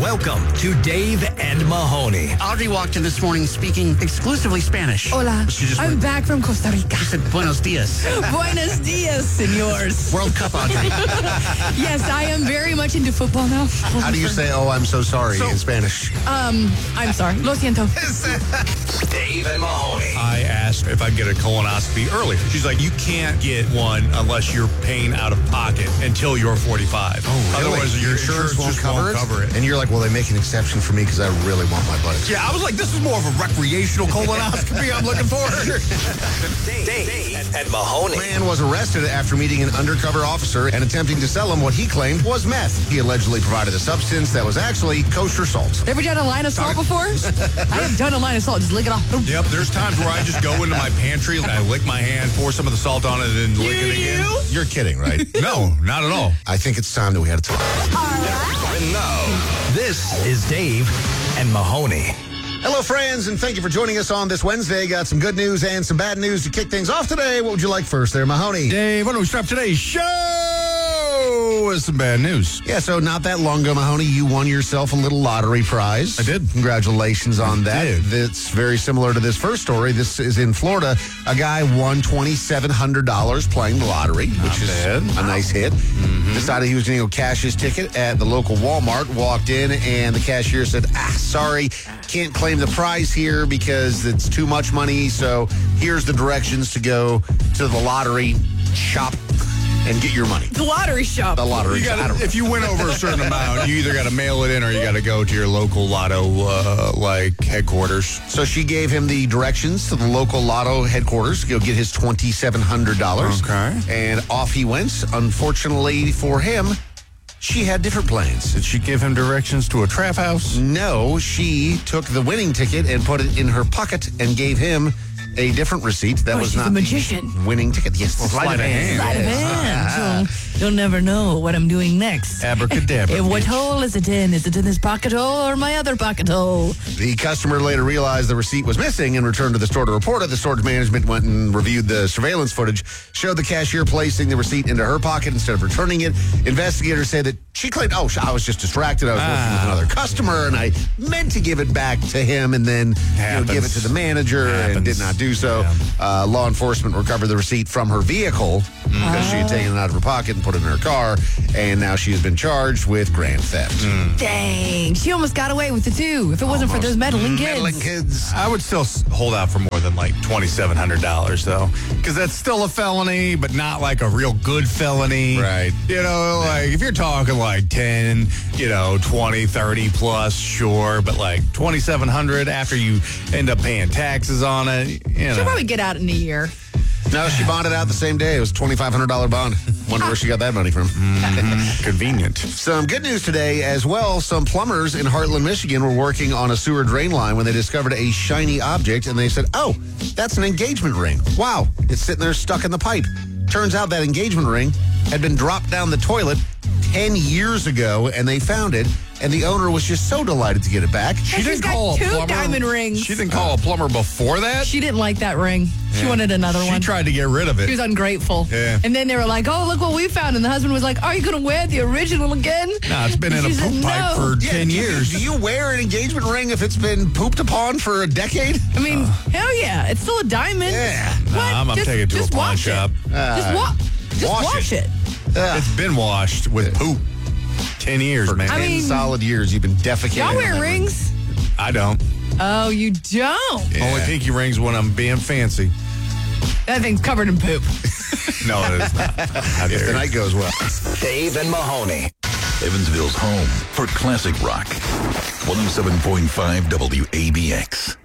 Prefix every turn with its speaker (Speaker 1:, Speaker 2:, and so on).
Speaker 1: Welcome to Dave and Mahoney.
Speaker 2: Audrey walked in this morning speaking exclusively Spanish.
Speaker 3: Hola.
Speaker 2: She just
Speaker 3: I'm back from Costa Rica.
Speaker 2: She said, buenos dias.
Speaker 3: Buenos dias, senors.
Speaker 2: World Cup, Audrey.
Speaker 3: Yes, I am very much into football now.
Speaker 4: How do you say, oh, I'm so sorry in Spanish?
Speaker 3: I'm sorry. Lo siento.
Speaker 1: Dave and Mahoney.
Speaker 5: I asked if I'd get a colonoscopy earlier. She's like, you can't get one unless you're paying out of pocket until you're 45. Otherwise, your insurance
Speaker 4: won't
Speaker 5: just
Speaker 4: cover
Speaker 5: won't cover it.
Speaker 4: And you're like, well, they make an exception for me because I really want my butt.
Speaker 5: Yeah, I was like, this is more of a recreational colonoscopy I'm looking for.
Speaker 1: Dave and Mahoney.
Speaker 4: Man was arrested after meeting an undercover officer and attempting to sell him what he claimed was meth. He allegedly provided a substance that was actually kosher salt.
Speaker 3: Ever done a line of salt before? I have done a line of salt. Just lick it off.
Speaker 5: Yep, there's times where I just go into my pantry, I lick my hand, pour some of the salt on it, and then lick it again.
Speaker 4: You're kidding, right?
Speaker 5: No, not at all.
Speaker 4: I think it's time that we had a talk.
Speaker 1: And now, this is Dave and Mahoney.
Speaker 4: Hello, friends, and thank you for joining us on this Wednesday. Got some good news and some bad news to kick things off today. What would you like first there, Mahoney?
Speaker 5: Dave, why don't we start today's show with some bad news?
Speaker 4: Yeah, so not that long ago, Mahoney, you won yourself a little lottery prize.
Speaker 5: I did.
Speaker 4: Congratulations on that. That's very similar to this first story. This is in Florida. A guy won $2,700 playing the lottery, which is a nice hit. Decided he was going to go cash his ticket at the local Walmart. Walked in, and the cashier said, sorry, can't claim the prize here because it's too much money. So here's the directions to go to the lottery shop and get your money.
Speaker 3: The lottery shop.
Speaker 4: The lottery shop.
Speaker 5: If you win over a certain amount, you either got to mail it in or you got to go to your local lotto headquarters.
Speaker 4: So she gave him the directions to the local lotto headquarters to go get his $2,700.
Speaker 5: Okay.
Speaker 4: And off he went. Unfortunately for him, she had different plans.
Speaker 5: Did she give him directions to a trap house?
Speaker 4: No, she took the winning ticket and put it in her pocket and gave him a different receipt. That was
Speaker 3: she's
Speaker 4: not
Speaker 3: a magician.
Speaker 4: the winning ticket. Yes,
Speaker 5: sleight of hand.
Speaker 3: Sleight of hand. You'll never know what I'm doing next.
Speaker 5: Abracadabra.
Speaker 3: What hole is it in? Is it in this pocket hole or my other pocket hole?
Speaker 4: The customer later realized the receipt was missing and returned to the store to report it. The store's management went and reviewed the surveillance footage, showed the cashier placing the receipt into her pocket instead of returning it. Investigators say that she claimed, I was just distracted. I was working with another customer, and I meant to give it back to him and then give it to the manager and did not do so. Yeah. Law enforcement recovered the receipt from her vehicle because she had taken it out of her pocket and put it in her car, and now she has been charged with grand theft.
Speaker 3: Dang, she almost got away with it too. If it wasn't for those meddling kids.
Speaker 5: I would still hold out for more than like $2,700 though, because that's still a felony, but not like a real good felony.
Speaker 4: Right.
Speaker 5: You know, like if you're talking like 10, 20, 30 plus, sure, but like $2,700 after you end up paying taxes on it,
Speaker 3: She'll probably get out in a year.
Speaker 4: No, she bonded out the same day. It was a $2,500 bond. Wonder where she got that money from.
Speaker 5: Convenient.
Speaker 4: Some good news today as well. Some plumbers in Heartland, Michigan were working on a sewer drain line when they discovered a shiny object, and they said, oh, that's an engagement ring. Wow, it's sitting there stuck in the pipe. Turns out that engagement ring had been dropped down the toilet 10 years ago, and they found it, and the owner was just so delighted to get it back.
Speaker 3: She's got two diamond rings.
Speaker 5: She didn't call a plumber before that?
Speaker 3: She didn't like that ring. She wanted another one.
Speaker 5: She tried to get rid of it.
Speaker 3: She was ungrateful.
Speaker 5: Yeah.
Speaker 3: And then they were like, oh, look what we found. And the husband was like, are you going to wear the original again?
Speaker 5: No, it's been in a poop pipe for 10 years.
Speaker 4: Do you wear an engagement ring if it's been pooped upon for a decade?
Speaker 3: I mean, hell yeah. It's still a diamond.
Speaker 4: Yeah.
Speaker 5: No, I'm going to take it to a pawn shop.
Speaker 3: Just wash it.
Speaker 5: It's been washed with poop. 10 years, man.
Speaker 3: I mean,
Speaker 4: 10 solid years you've been defecating.
Speaker 3: Y'all wear rings?
Speaker 5: I don't.
Speaker 3: Oh, you don't?
Speaker 4: Yeah.
Speaker 5: Only pinky rings when I'm being fancy.
Speaker 3: That thing's covered in poop.
Speaker 5: No, it is not.
Speaker 4: If the night goes well.
Speaker 1: Dave and Mahoney.
Speaker 6: Evansville's home for classic rock. 107.5 WABX.